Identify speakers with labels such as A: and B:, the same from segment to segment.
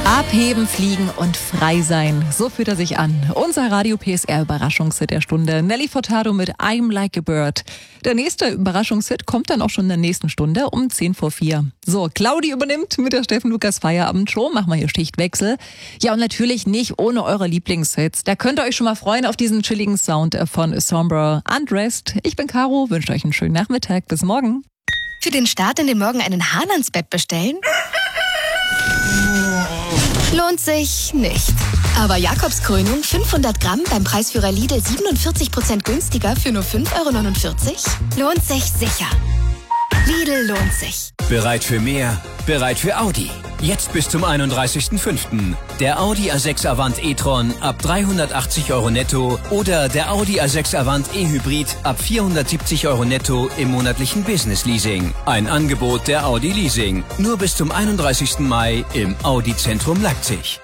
A: Abheben, fliegen und frei sein. So fühlt er sich an. Unser Radio PSR Überraschungshit der Stunde. Nelly Furtado mit I'm Like a Bird. Der nächste Überraschungshit kommt dann auch schon in der nächsten Stunde um 4:10. So, Claudi übernimmt mit der Steffen Lukas Feierabendshow. Machen wir hier Schichtwechsel. Ja, und natürlich nicht ohne eure Lieblingshits. Da könnt ihr euch schon mal freuen auf diesen chilligen Sound von Sombra Undressed. Ich bin Caro, wünsche euch einen schönen Nachmittag. Bis morgen.
B: Für den Start in den Morgen einen Hahn ans Bett bestellen? Lohnt sich nicht. Aber Jakobskrönung 500 Gramm beim Preisführer Lidl 47% günstiger für nur 5,49 € lohnt sich sicher. Lidl lohnt sich.
C: Bereit für mehr? Bereit für Audi. Jetzt bis zum 31.05. Der Audi A6 Avant e-tron ab 380 € netto oder der Audi A6 Avant e-Hybrid ab 470 € netto im monatlichen Business Leasing. Ein Angebot der Audi Leasing. Nur bis zum 31. Mai im Audi Zentrum Leipzig.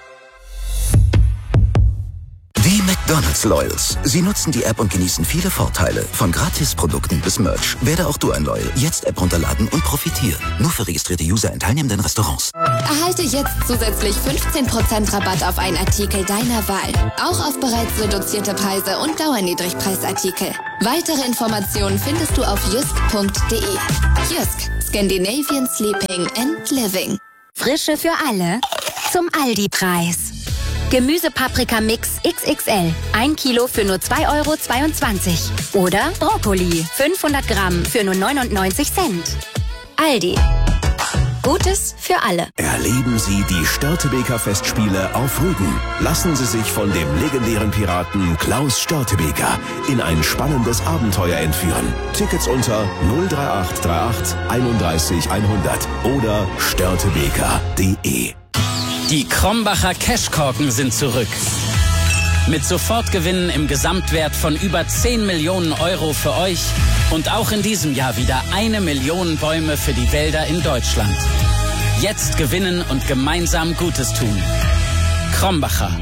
D: Die McDonald's Loyals. Sie nutzen die App und genießen viele Vorteile. Von Gratisprodukten bis Merch. Werde auch du ein Loyal. Jetzt App runterladen und profitieren. Nur für registrierte User in teilnehmenden Restaurants.
B: Erhalte jetzt zusätzlich 15% Rabatt auf einen Artikel deiner Wahl. Auch auf bereits reduzierte Preise und Dauerniedrigpreisartikel. Weitere Informationen findest du auf jysk.de. Jysk. Scandinavian Sleeping and Living.
E: Frische für alle zum Aldi-Preis. Gemüsepaprika-Mix XXL. 1 Kilo für nur 2,22 €. Oder Brokkoli. 500 Gramm für nur 99 Cent. Aldi. Gutes für alle.
F: Erleben Sie die Störtebeker Festspiele auf Rügen. Lassen Sie sich von dem legendären Piraten Klaus Störtebeker in ein spannendes Abenteuer entführen. Tickets unter 03838 31 100 oder störtebeker.de.
G: Die Krombacher Cashkorken sind zurück. Mit Sofortgewinnen im Gesamtwert von über 10 Millionen € für euch und auch in diesem Jahr wieder 1 Million Bäume für die Wälder in Deutschland. Jetzt gewinnen und gemeinsam Gutes tun. Krombacher.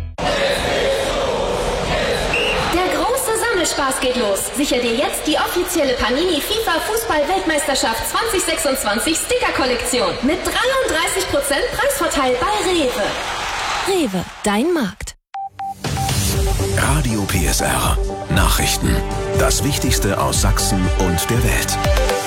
H: Spaß geht los. Sicher dir jetzt die offizielle Panini FIFA Fußball-Weltmeisterschaft 2026 Sticker-Kollektion mit 33% Preisvorteil bei Rewe.
E: Rewe, dein Markt.
F: Radio PSR. Nachrichten. Das Wichtigste aus Sachsen und der Welt.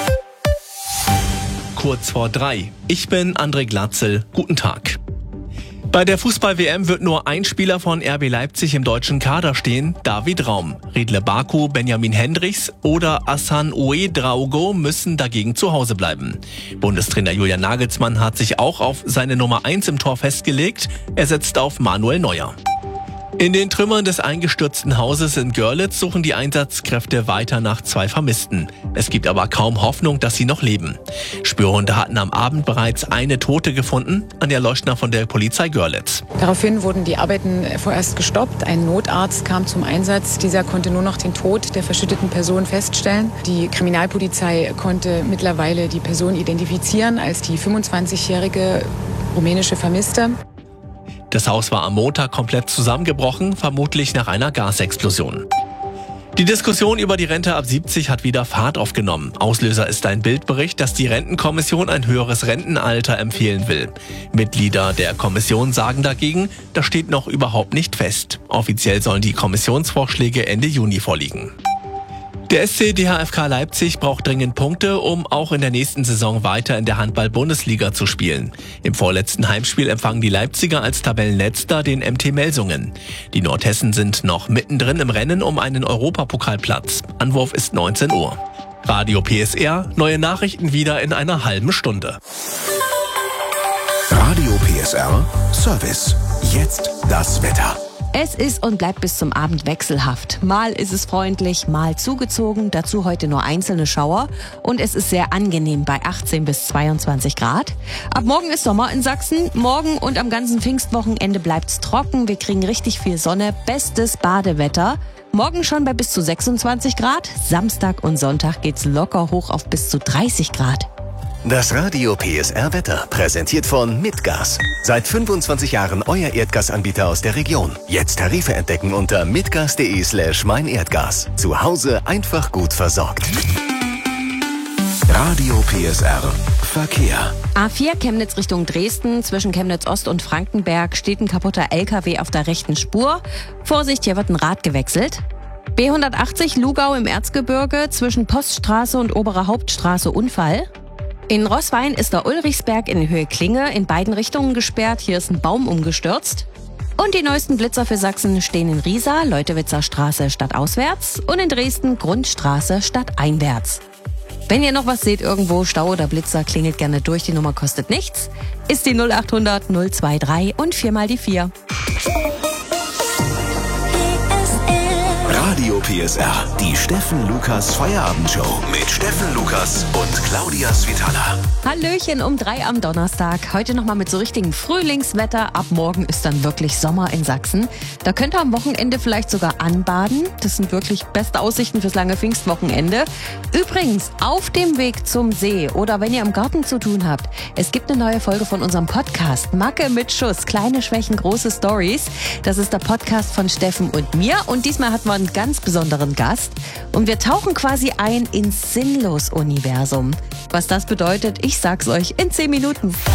I: Kurz vor 3. Ich bin André Glatzel. Guten Tag. Bei der Fußball-WM wird nur ein Spieler von RB Leipzig im deutschen Kader stehen, David Raum. Riedle Baku, Benjamin Hendricks oder Hassan Ouedraogo müssen dagegen zu Hause bleiben. Bundestrainer Julian Nagelsmann hat sich auch auf seine Nummer 1 im Tor festgelegt. Er setzt auf Manuel Neuer. In den Trümmern des eingestürzten Hauses in Görlitz suchen die Einsatzkräfte weiter nach 2 Vermissten. Es gibt aber kaum Hoffnung, dass sie noch leben. Spürhunde hatten am Abend bereits eine Tote gefunden. Anja Leuschner von der Polizei Görlitz.
J: Daraufhin wurden die Arbeiten vorerst gestoppt. Ein Notarzt kam zum Einsatz. Dieser konnte nur noch den Tod der verschütteten Person feststellen. Die Kriminalpolizei konnte mittlerweile die Person identifizieren als die 25-jährige rumänische Vermisste.
I: Das Haus war am Montag komplett zusammengebrochen, vermutlich nach einer Gasexplosion. Die Diskussion über die Rente ab 70 hat wieder Fahrt aufgenommen. Auslöser ist ein Bildbericht, dass die Rentenkommission ein höheres Rentenalter empfehlen will. Mitglieder der Kommission sagen dagegen, das steht noch überhaupt nicht fest. Offiziell sollen die Kommissionsvorschläge Ende Juni vorliegen. Der SC DHFK Leipzig braucht dringend Punkte, um auch in der nächsten Saison weiter in der Handball-Bundesliga zu spielen. Im vorletzten Heimspiel empfangen die Leipziger als Tabellenletzter den MT Melsungen. Die Nordhessen sind noch mittendrin im Rennen um einen Europapokalplatz. Anwurf ist 19 Uhr. Radio PSR, neue Nachrichten wieder in einer halben Stunde.
F: Radio PSR Service. Jetzt das Wetter.
K: Es ist und bleibt bis zum Abend wechselhaft. Mal ist es freundlich, mal zugezogen, dazu heute nur einzelne Schauer und es ist sehr angenehm bei 18 bis 22 Grad. Ab morgen ist Sommer in Sachsen. Morgen und am ganzen Pfingstwochenende bleibt's trocken. Wir kriegen richtig viel Sonne, bestes Badewetter. Morgen schon bei bis zu 26 Grad. Samstag und Sonntag geht's locker hoch auf bis zu 30 Grad.
L: Das Radio PSR Wetter, präsentiert von Mitgas. Seit 25 Jahren euer Erdgasanbieter aus der Region. Jetzt Tarife entdecken unter mitgas.de/meinerdgas. Zu Hause einfach gut versorgt.
F: Radio PSR Verkehr.
K: A4 Chemnitz Richtung Dresden. Zwischen Chemnitz Ost und Frankenberg steht ein kaputter LKW auf der rechten Spur. Vorsicht, hier wird ein Rad gewechselt. B180 Lugau im Erzgebirge. Zwischen Poststraße und Obere Hauptstraße Unfall. In Roßwein ist der Ulrichsberg in Höhe Klinge in beiden Richtungen gesperrt. Hier ist ein Baum umgestürzt. Und die neuesten Blitzer für Sachsen stehen in Riesa, Leutewitzer Straße stadtauswärts und in Dresden Grundstraße stadteinwärts. Wenn ihr noch was seht irgendwo, Stau oder Blitzer, klingelt gerne durch. Die Nummer kostet nichts. Ist die 0800 023 und 4 mal die 4.
F: Radio PSR, die Steffen Lukas Feierabendshow mit Steffen Lukas und Claudia Svitala.
K: Hallöchen um 3 am Donnerstag. Heute nochmal mit so richtigem Frühlingswetter. Ab morgen ist dann wirklich Sommer in Sachsen. Da könnt ihr am Wochenende vielleicht sogar anbaden. Das sind wirklich beste Aussichten fürs lange Pfingstwochenende. Übrigens, auf dem Weg zum See oder wenn ihr im Garten zu tun habt, es gibt eine neue Folge von unserem Podcast Macke mit Schuss. Kleine Schwächen, große Stories. Das ist der Podcast von Steffen und mir. Und diesmal hatten wir einen ganz besonderen Gast. Und wir tauchen quasi ein ins Sinnlos-Universum. Was das bedeutet, ich sag's euch in 10 Minuten.